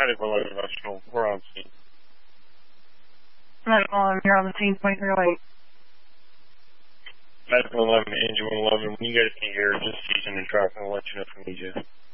Medical 11 National. We're on scene. Medical 11, you're on the scene, 2308. Medical 11, Engine 111. When you guys can hear just season and traffic, I'll let you know if we need you.